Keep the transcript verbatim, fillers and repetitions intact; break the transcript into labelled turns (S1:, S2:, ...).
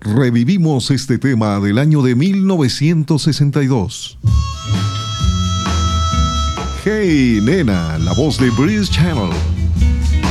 S1: revivimos este tema del año de mil novecientos sesenta y dos. Hey Nena, la voz de Breeze Channel.